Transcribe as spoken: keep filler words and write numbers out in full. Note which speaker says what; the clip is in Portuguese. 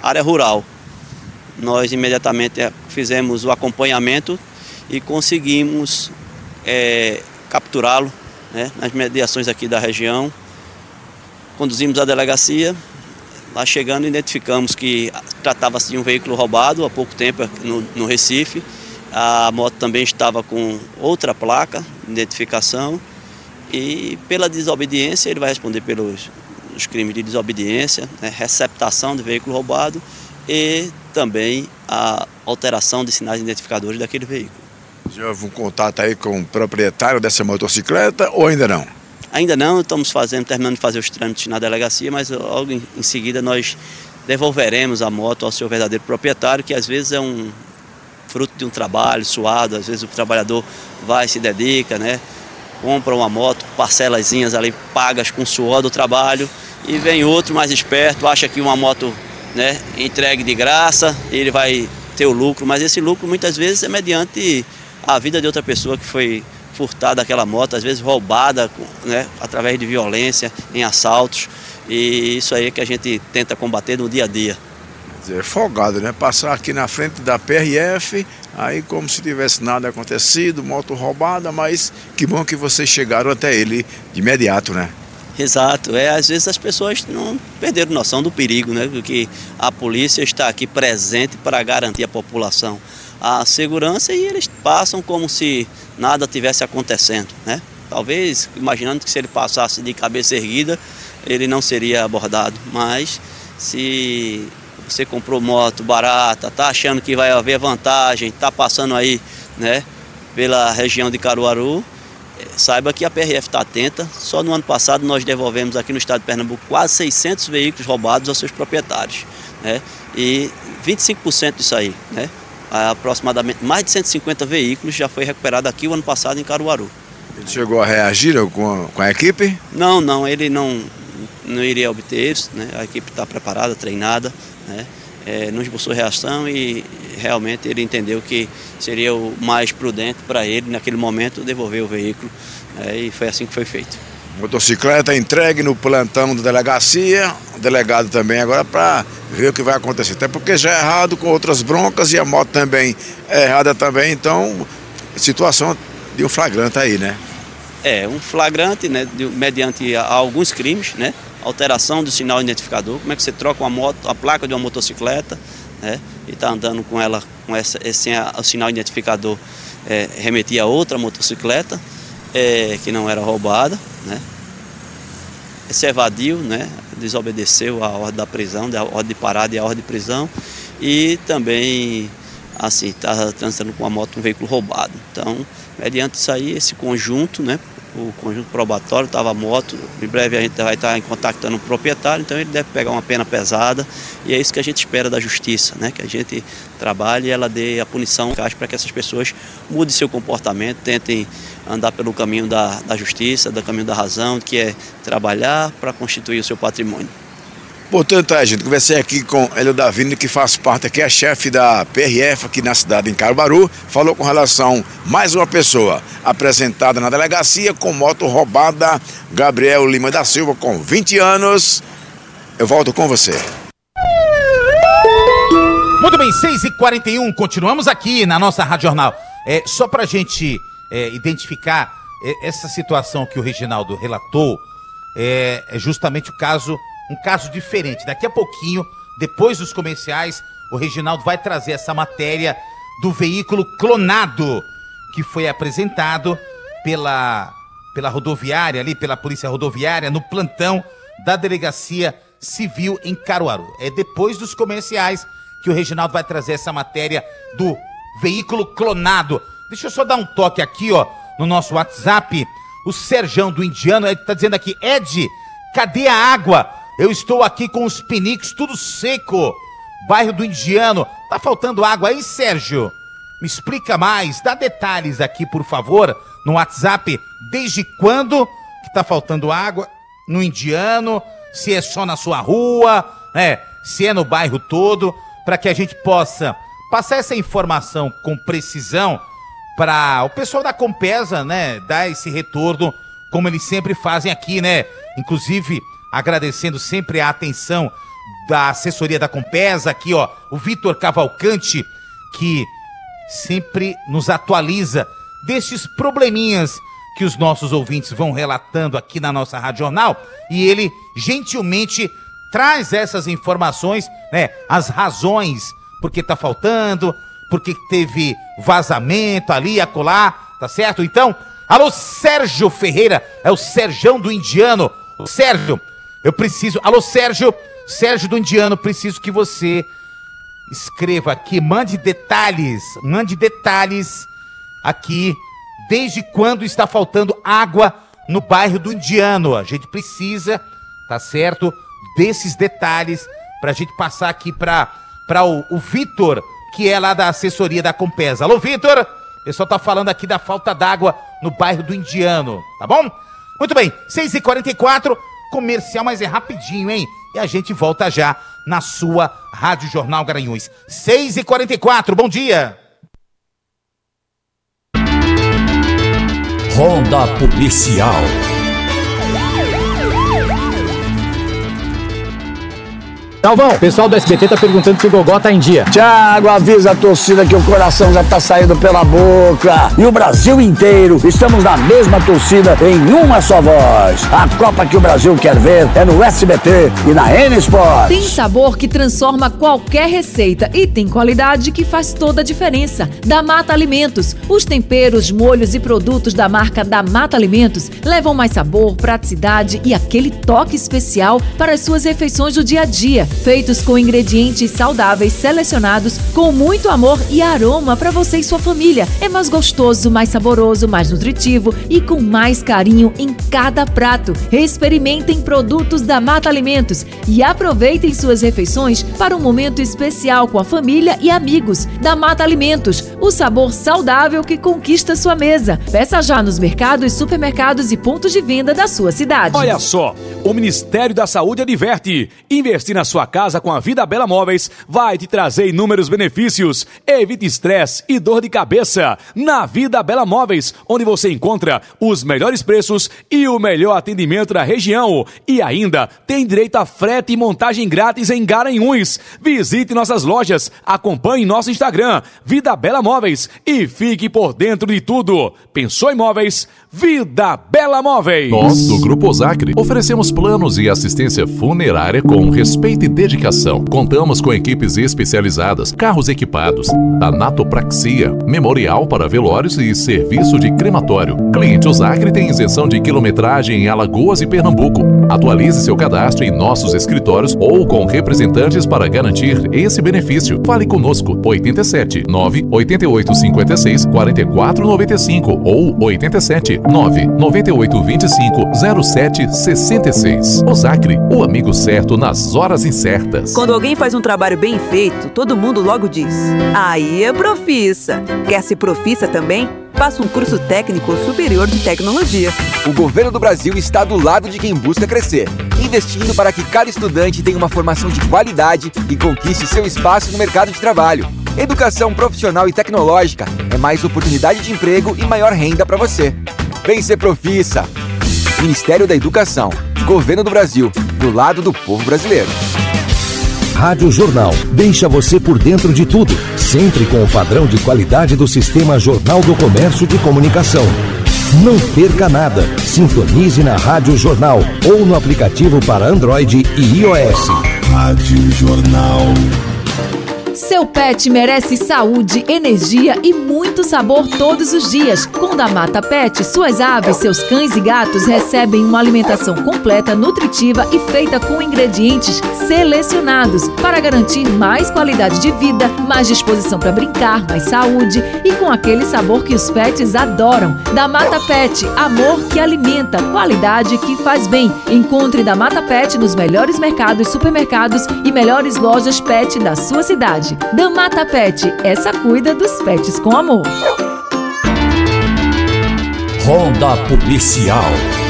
Speaker 1: área rural. Nós imediatamente fizemos o acompanhamento e conseguimos é, capturá-lo, né, nas mediações aqui da região. Conduzimos a delegacia, lá chegando identificamos que tratava-se de um veículo roubado há pouco tempo no, no Recife. A moto também estava com outra placa de identificação e pela desobediência ele vai responder pelos os crimes de desobediência, né, receptação de veículo roubado e também a alteração de sinais identificadores daquele veículo.
Speaker 2: Já houve um contato aí com o proprietário dessa motocicleta ou ainda não?
Speaker 1: Ainda não, estamos fazendo, terminando de fazer os trâmites na delegacia, mas logo em, em seguida nós devolveremos a moto ao seu verdadeiro proprietário, que às vezes é um fruto de um trabalho suado, às vezes o trabalhador vai, se dedica, né, compra uma moto, parcelazinhas ali pagas com o suor do trabalho, e vem outro mais esperto, acha que uma moto, né, entregue de graça, ele vai ter o lucro, mas esse lucro muitas vezes é mediante a vida de outra pessoa que foi furtada aquela moto, às vezes roubada, né, através de violência, em assaltos, e isso aí é que a gente tenta combater no dia a dia.
Speaker 2: Quer dizer, folgado, né? Passar aqui na frente da P R F, aí como se tivesse nada acontecido, moto roubada, mas que bom que vocês chegaram até ele de imediato, né?
Speaker 1: Exato, é, às vezes as pessoas não perderam noção do perigo, né? Porque a polícia está aqui presente para garantir à população a segurança e eles passam como se nada tivesse acontecendo, né? Talvez imaginando que se ele passasse de cabeça erguida, ele não seria abordado, mas se você comprou moto barata, tá achando que vai haver vantagem, tá passando aí, né, pela região de Caruaru, saiba que a P R F está atenta. Só no ano passado nós devolvemos aqui no estado de Pernambuco quase seiscentos veículos roubados aos seus proprietários, né? E vinte e cinco por cento disso aí, né? Aproximadamente mais de cento e cinquenta veículos já foi recuperado aqui o ano passado em Caruaru.
Speaker 2: Ele chegou a reagir com a, com a equipe?
Speaker 1: Não, não, ele não, não iria obter isso, né? A equipe está preparada, treinada, né? É, não esboçou reação e realmente ele entendeu que seria o mais prudente para ele, naquele momento, devolver o veículo, né? E foi assim que foi feito.
Speaker 2: Motocicleta entregue no plantão da delegacia, o delegado também agora para ver o que vai acontecer. Até porque já é errado com outras broncas e a moto também é errada também, então situação de um flagrante aí, né?
Speaker 1: É, um flagrante, né, de, mediante a, a alguns crimes, né? Alteração do sinal identificador, como é que você troca uma moto, a placa de uma motocicleta, né, e está andando com ela, com essa, esse, o sinal identificador é, remetia a outra motocicleta, é, que não era roubada, né, se evadiu, né, desobedeceu a ordem da prisão, a ordem de parada e a ordem de prisão, e também, assim, está transitando com a moto um veículo roubado. Então, mediante isso aí, esse conjunto, né, o conjunto probatório, estava a moto, em breve a gente vai estar contactando o proprietário, então ele deve pegar uma pena pesada e é isso que a gente espera da justiça, né? Que a gente trabalhe e ela dê a punição para que essas pessoas mudem seu comportamento, tentem andar pelo caminho da, da justiça, do caminho da razão, que é trabalhar para constituir o seu patrimônio.
Speaker 2: Portanto, a gente conversei aqui com Hélio Davini, que faz parte aqui, é chefe da P R F aqui na cidade, em Caruaru, falou com relação a mais uma pessoa apresentada na delegacia com moto roubada, Gabriel Lima da Silva, com vinte anos. Eu volto com você.
Speaker 3: Muito bem, seis e quarenta e um, continuamos aqui na nossa Rádio Jornal. É, só pra gente é, identificar é, essa situação que o Reginaldo relatou, é, é justamente o caso... Um caso diferente. Daqui a pouquinho, depois dos comerciais, o Reginaldo vai trazer essa matéria do veículo clonado que foi apresentado pela, pela rodoviária ali, pela polícia rodoviária, no plantão da Delegacia Civil em Caruaru. É depois dos comerciais que o Reginaldo vai trazer essa matéria do veículo clonado. Deixa eu só dar um toque aqui, ó, no nosso WhatsApp. O Serjão do Indiano tá dizendo aqui: Ed, cadê a água? Eu estou aqui com os piniques tudo seco. Bairro do Indiano. Tá faltando água aí, Sérgio? Me explica mais, dá detalhes aqui, por favor, no WhatsApp. Desde quando que tá faltando água no Indiano? Se é só na sua rua, né? Se é no bairro todo, para que a gente possa passar essa informação com precisão para o pessoal da Compesa, né? Dar esse retorno, como eles sempre fazem aqui, né? Inclusive... agradecendo sempre a atenção da assessoria da Compesa, aqui ó, o Vitor Cavalcante, que sempre nos atualiza desses probleminhas que os nossos ouvintes vão relatando aqui na nossa Rádio Jornal, e ele gentilmente traz essas informações, né, as razões porque tá faltando, porque teve vazamento ali, acolá, tá certo? Então, alô Sérgio Ferreira, é o Serjão do Indiano. O Sérgio, eu preciso, alô Sérgio, Sérgio do Indiano, preciso que você escreva aqui, mande detalhes, mande detalhes aqui, desde quando está faltando água no bairro do Indiano. A gente precisa, tá certo, desses detalhes pra gente passar aqui pra, pra o, o Vitor, que é lá da assessoria da Compesa. Alô, Vitor, o pessoal tá falando aqui da falta d'água no bairro do Indiano, tá bom? Muito bem, seis e quarenta e quatro, comercial, mas é rapidinho, hein? E a gente volta já na sua Rádio Jornal Garanhuns. seis e quarenta e quatro, bom dia!
Speaker 4: Ronda Policial.
Speaker 5: Salvão, o pessoal do S B T tá perguntando se o Gogó tá em dia.
Speaker 6: Thiago, avisa a torcida que o coração já tá saindo pela boca. E o Brasil inteiro, estamos na mesma torcida em uma só voz. A Copa que o Brasil quer ver é no S B T e na N Sports.
Speaker 7: Tem sabor que transforma qualquer receita e tem qualidade que faz toda a diferença. Da Mata Alimentos, os temperos, molhos e produtos da marca da Mata Alimentos levam mais sabor, praticidade e aquele toque especial para as suas refeições do dia a dia. Feitos com ingredientes saudáveis selecionados com muito amor e aroma para você e sua família. É mais gostoso, mais saboroso, mais nutritivo e com mais carinho em cada prato. Experimentem produtos da Mata Alimentos e aproveitem suas refeições para um momento especial com a família e amigos. Da Mata Alimentos, o sabor saudável que conquista sua mesa. Peça já nos mercados, supermercados e pontos de venda da sua cidade.
Speaker 8: Olha só, o Ministério da Saúde adverte: investir na sua casa com a Vida Bela Móveis vai te trazer inúmeros benefícios. Evite estresse e dor de cabeça. Na Vida Bela Móveis, onde você encontra os melhores preços e o melhor atendimento da região. E ainda tem direito a frete e montagem grátis em Garanhuns. Visite nossas lojas, acompanhe nosso Instagram, Vida Bela Móveis, e fique por dentro de tudo. Pensou em móveis? Vida Bela Móveis.
Speaker 9: Nós, do Grupo Osacre, oferecemos planos e assistência funerária com respeito e dedicação. Contamos com equipes especializadas, carros equipados, tanatopraxia, memorial para velórios e serviço de crematório. Cliente Osacre tem isenção de quilometragem em Alagoas e Pernambuco. Atualize seu cadastro em nossos escritórios ou com representantes para garantir esse benefício. Fale conosco, oito sete, nove oito oito cinco seis, quatro quatro nove cinco ou oito sete, nove nove oito dois cinco, zero sete seis seis. Osacre, o amigo certo nas horas incertas.
Speaker 10: Quando alguém faz um trabalho bem feito, todo mundo logo diz: aí é profissa. Quer ser profissa também? Faça um curso técnico ou superior de tecnologia.
Speaker 11: O governo do Brasil está do lado de quem busca crescer, investindo para que cada estudante tenha uma formação de qualidade e conquiste seu espaço no mercado de trabalho. Educação profissional e tecnológica é mais oportunidade de emprego e maior renda para você. Vem ser profissa. Ministério da Educação, Governo do Brasil, do lado do povo brasileiro.
Speaker 4: Rádio Jornal deixa você por dentro de tudo, sempre com o padrão de qualidade do Sistema Jornal do Comércio de Comunicação. Não perca nada. Sintonize na Rádio Jornal ou no aplicativo para Android e iOS.
Speaker 2: Rádio Jornal.
Speaker 7: Seu pet merece saúde, energia e muito sabor todos os dias. Com Da Mata Pet, suas aves, seus cães e gatos recebem uma alimentação completa, nutritiva e feita com ingredientes selecionados para garantir mais qualidade de vida, mais disposição para brincar, mais saúde e com aquele sabor que os pets adoram. Da Mata Pet, amor que alimenta, qualidade que faz bem. Encontre Da Mata Pet nos melhores mercados, supermercados e melhores lojas pet da sua cidade. Da Mata Pet, essa cuida dos pets com amor.
Speaker 4: Ronda Policial.